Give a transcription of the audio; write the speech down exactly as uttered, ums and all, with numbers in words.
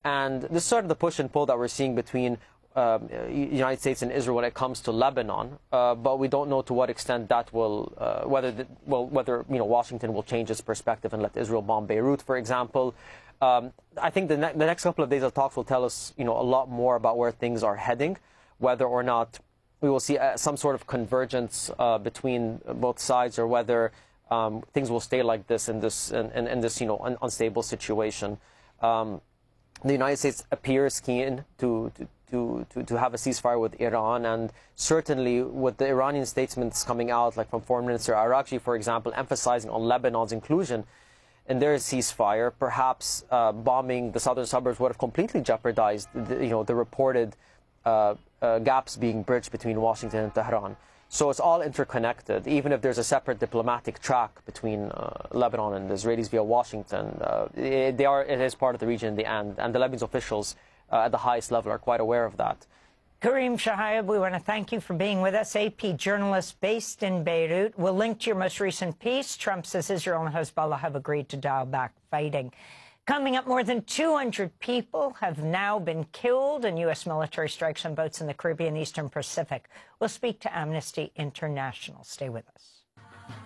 And this is sort of the push and pull that we're seeing between um, United States and Israel when it comes to Lebanon, uh, but we don't know to what extent that will, uh, whether the, well, whether you know Washington will change its perspective and let Israel bomb Beirut, for example. Um, I think the, ne the next couple of days of talks will tell us, you know, a lot more about where things are heading, whether or not we will see uh, some sort of convergence uh, between both sides, or whether um, things will stay like this in this in, in, in this you know un unstable situation. Um, the United States appears keen to, to to to to have a ceasefire with Iran, and certainly with the Iranian statements coming out, like from Foreign Minister Araghchi, for example, emphasizing on Lebanon's inclusion in their ceasefire, perhaps uh, bombing the southern suburbs would have completely jeopardized the, you know the reported uh, uh, gaps being bridged between Washington and Tehran. So it's all interconnected. Even if there's a separate diplomatic track between uh, Lebanon and the Israelis via Washington, uh, it, they are it is part of the region in the end, and the Lebanese officials uh, at the highest level are quite aware of that. Karim Shahayab, we want to thank you for being with us. A P journalist based in Beirut. We'll link to your most recent piece. Trump says Israel and Hezbollah have agreed to dial back fighting. Coming up, more than two hundred people have now been killed in U S military strikes on boats in the Caribbean Eastern Pacific. We'll speak to Amnesty International. Stay with us.